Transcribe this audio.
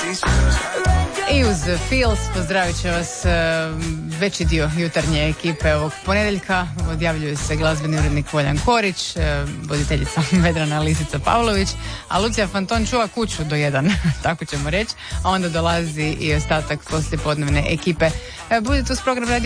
I uz Feels pozdravit će vas veći dio jutarnje ekipe ovog ponedjeljka. Odjavljuju se glazbeni urednik Voljan Korić, voditeljica Vedrana Lisica Pavlović, a Lucija Fanton čuva kuću do 1, tako ćemo reći, a onda dolazi i ostatak poslijepodnevne ekipe. Budite uz program Radio